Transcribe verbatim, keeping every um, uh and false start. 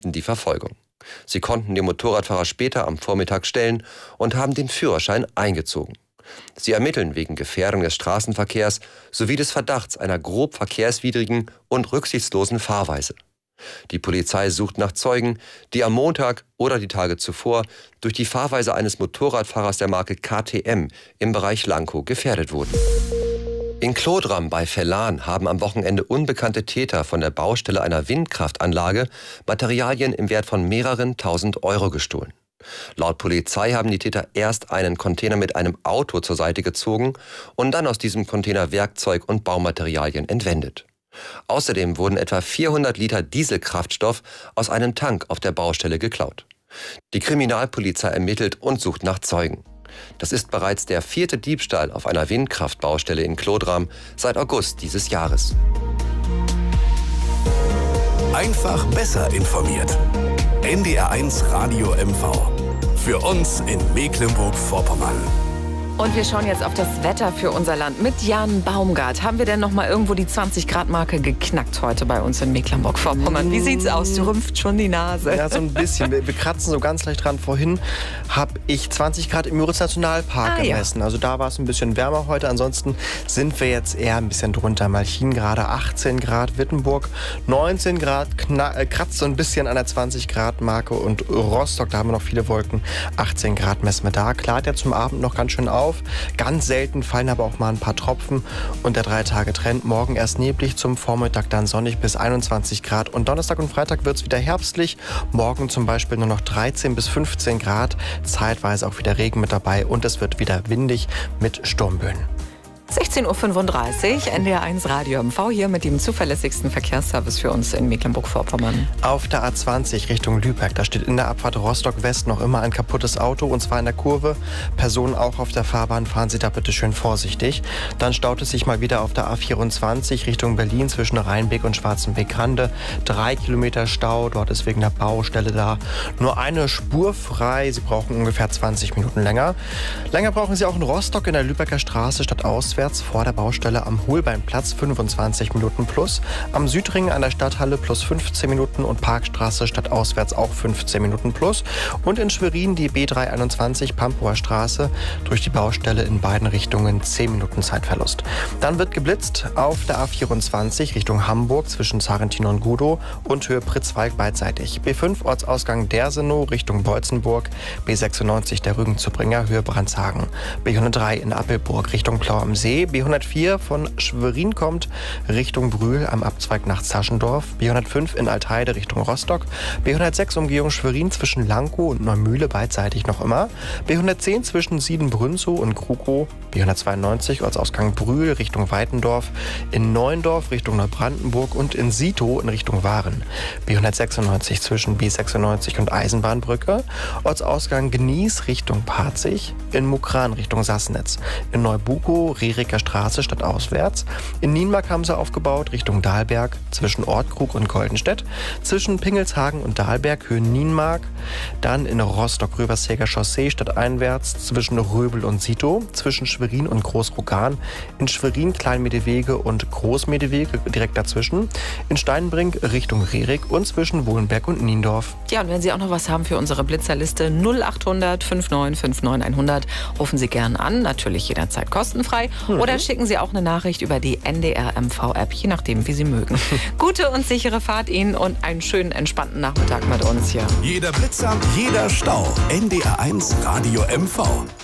stoppten die Verfolgung. Sie konnten den Motorradfahrer später am Vormittag stellen und haben den Führerschein eingezogen. Sie ermitteln wegen Gefährdung des Straßenverkehrs sowie des Verdachts einer grob verkehrswidrigen und rücksichtslosen Fahrweise. Die Polizei sucht nach Zeugen, die am Montag oder die Tage zuvor durch die Fahrweise eines Motorradfahrers der Marke K T M im Bereich Lankow gefährdet wurden. In Klodram bei Vellan haben am Wochenende unbekannte Täter von der Baustelle einer Windkraftanlage Materialien im Wert von mehreren tausend Euro gestohlen. Laut Polizei haben die Täter erst einen Container mit einem Auto zur Seite gezogen und dann aus diesem Container Werkzeug und Baumaterialien entwendet. Außerdem wurden etwa vierhundert Liter Dieselkraftstoff aus einem Tank auf der Baustelle geklaut. Die Kriminalpolizei ermittelt und sucht nach Zeugen. Das ist bereits der vierte Diebstahl auf einer Windkraftbaustelle in Klodram seit August dieses Jahres. Einfach besser informiert. N D R eins Radio M V. Für uns in Mecklenburg-Vorpommern. Und wir schauen jetzt auf das Wetter für unser Land mit Jan Baumgart. Haben wir denn noch mal irgendwo die zwanzig Grad Marke geknackt heute bei uns in Mecklenburg-Vorpommern? Wie sieht's aus? Du rümpft schon die Nase. Ja, so ein bisschen. Wir, wir kratzen so ganz leicht dran. Vorhin habe ich zwanzig Grad im Müritz Nationalpark ah, gemessen. Ja. Also da war es ein bisschen wärmer heute. Ansonsten sind wir jetzt eher ein bisschen drunter. Malchin gerade achtzehn Grad, Wittenburg neunzehn Grad, kna- kratzt so ein bisschen an der zwanzig Grad Marke. Und Rostock, da haben wir noch viele Wolken, achtzehn Grad messen wir da. Klart ja zum Abend noch ganz schön auf. Ganz selten fallen aber auch mal ein paar Tropfen und der drei Tage Trend. Morgen erst neblig, zum Vormittag dann sonnig bis einundzwanzig Grad. Und Donnerstag und Freitag wird es wieder herbstlich. Morgen zum Beispiel nur noch dreizehn bis fünfzehn Grad. Zeitweise auch wieder Regen mit dabei und es wird wieder windig mit Sturmböen. sechzehn Uhr fünfunddreißig, N D R eins Radio M V hier mit dem zuverlässigsten Verkehrsservice für uns in Mecklenburg-Vorpommern. Auf der A zwanzig Richtung Lübeck, da steht in der Abfahrt Rostock West noch immer ein kaputtes Auto und zwar in der Kurve. Personen auch auf der Fahrbahn, fahren Sie da bitte schön vorsichtig. Dann staut es sich mal wieder auf der A vierundzwanzig Richtung Berlin zwischen Rheinbeck und Schwarzenbeck-Grande. Drei Kilometer Stau, dort ist wegen der Baustelle da nur eine Spur frei. Sie brauchen ungefähr zwanzig Minuten länger. Länger brauchen Sie auch in Rostock in der Lübecker Straße statt auswärts vor der Baustelle am Holbeinplatz fünfundzwanzig Minuten plus, am Südring an der Stadthalle plus fünfzehn Minuten und Parkstraße statt auswärts auch fünfzehn Minuten plus und in Schwerin die B dreihunderteinundzwanzig Pampower Straße durch die Baustelle in beiden Richtungen zehn Minuten Zeitverlust. Dann wird geblitzt auf der A vierundzwanzig Richtung Hamburg zwischen Zarentin und Gudow und Höhe Pritzwalk beidseitig. B fünf Ortsausgang Dersenow Richtung Beutzenburg, B sechsundneunzig der Rügen-zu-Bringer Höhe Brandshagen, B hundertdrei in Appelburg Richtung Plau am See, B hundertvier von Schwerin kommt Richtung Brühl am Abzweig nach Zaschendorf, B hundertfünf in Altheide Richtung Rostock, B hundertsechs Umgehung Schwerin zwischen Lankow und Neumühle beidseitig noch immer, B hundertzehn zwischen Siedenbrünzow und Krukow, B hundertzweiundneunzig Ortsausgang Brühl Richtung Weitendorf, in Neuendorf Richtung Neubrandenburg und in Sitow in Richtung Waren, B hundertsechsundneunzig zwischen B sechsundneunzig und Eisenbahnbrücke, Ortsausgang Gnies Richtung Parzig, in Mukran Richtung Sassnitz, in Neubukow Rieriker Straße statt auswärts. In Nienmark haben sie aufgebaut Richtung Dahlberg zwischen Ortkrug und Goldenstedt, zwischen Pingelshagen und Dahlberg Höhe Nienmark, dann in Rostock-Röversäger Chaussee stadteinwärts zwischen Röbel und Sitow, zwischen Schwerin und Großrogan, in Schwerin Kleinmedewege und Großmedewege direkt dazwischen, in Steinbrink Richtung Rierik und zwischen Wohlenberg und Niendorf. Ja, und wenn Sie auch noch was haben für unsere Blitzerliste null achthundert fünfundneunzig fünfundneunzig hundert, rufen Sie gern an, natürlich jederzeit kostenfrei. Mhm. Oder schicken Sie auch eine Nachricht über die N D R M V-App, je nachdem, wie Sie mögen. Gute und sichere Fahrt Ihnen und einen schönen, entspannten Nachmittag mit uns hier. Jeder Blitzer, jeder Stau. N D R eins Radio M V.